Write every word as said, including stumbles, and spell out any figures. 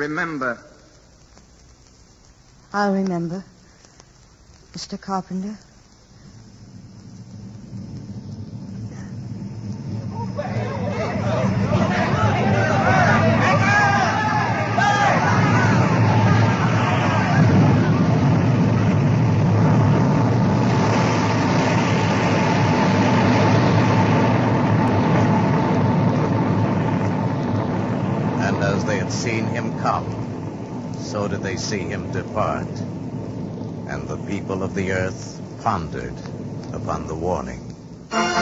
remember. I'll remember, Mister Carpenter. And as they had seen him come, so did they see him depart. And the people of the earth pondered upon the warning.